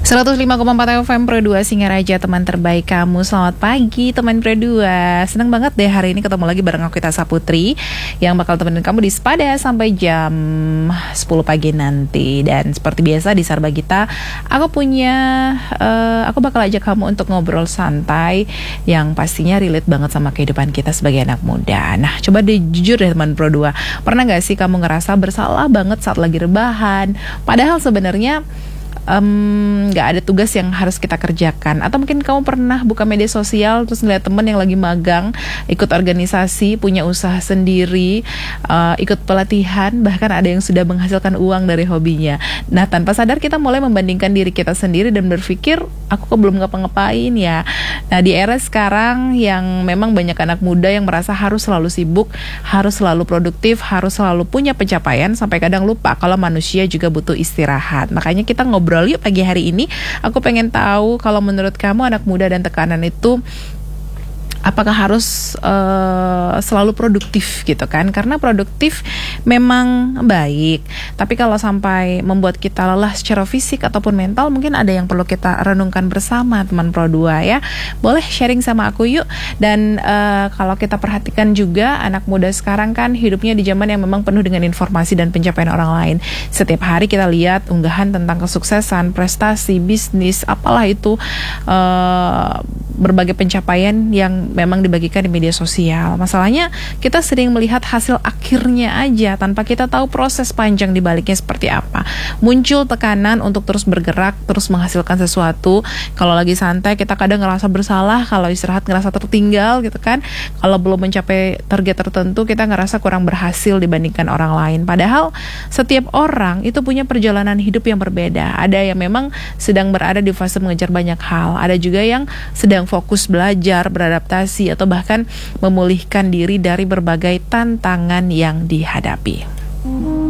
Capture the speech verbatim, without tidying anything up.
seratus lima koma empat F M Pro dua Singaraja, teman terbaik kamu. Selamat pagi teman Pro dua. Senang banget deh hari ini ketemu lagi bareng aku, Ita Saputri, yang bakal temenin kamu di Spada sampai jam sepuluh pagi nanti. Dan seperti biasa di Sarba Gita, aku punya uh, Aku bakal ajak kamu untuk ngobrol santai yang pastinya relate banget sama kehidupan kita sebagai anak muda. Nah, coba deh jujur deh teman Pro dua, pernah gak sih kamu ngerasa bersalah banget saat lagi rebahan, padahal sebenarnya nggak um, ada tugas yang harus kita kerjakan? Atau mungkin kamu pernah buka media sosial terus ngeliat temen yang lagi magang, ikut organisasi, punya usaha sendiri, uh, ikut pelatihan, bahkan ada yang sudah menghasilkan uang dari hobinya. Nah, tanpa sadar kita mulai membandingkan diri kita sendiri dan berpikir, aku kok belum ngapa-ngapain ya. Nah, di era sekarang yang memang banyak anak muda yang merasa harus selalu sibuk, harus selalu produktif, harus selalu punya pencapaian, sampai kadang lupa kalau manusia juga butuh istirahat. Makanya kita ngobrol yuk pagi hari ini. Aku pengen tahu kalau menurut kamu anak muda dan tekanan itu apakah harus uh, selalu produktif gitu kan? Karena produktif memang baik, tapi kalau sampai membuat kita lelah secara fisik ataupun mental, mungkin ada yang perlu kita renungkan bersama teman Pro dua ya. Boleh sharing sama aku yuk. Dan uh, kalau kita perhatikan juga, anak muda sekarang kan hidupnya di zaman yang memang penuh dengan informasi dan pencapaian orang lain. Setiap hari kita lihat unggahan tentang kesuksesan, prestasi, bisnis, apalah itu, uh, berbagai pencapaian yang memang dibagikan di media sosial. Masalahnya kita sering melihat hasil akhirnya aja tanpa kita tahu proses panjang di baliknya seperti apa. Muncul tekanan untuk terus bergerak, terus menghasilkan sesuatu. Kalau lagi santai kita kadang ngerasa bersalah, kalau istirahat ngerasa tertinggal gitu kan. Kalau belum mencapai target tertentu kita ngerasa kurang berhasil dibandingkan orang lain. Padahal setiap orang itu punya perjalanan hidup yang berbeda. Ada yang memang sedang berada di fase mengejar banyak hal. Ada juga yang sedang fokus belajar, beradaptasi, atau bahkan memulihkan diri dari berbagai tantangan yang dihadapi.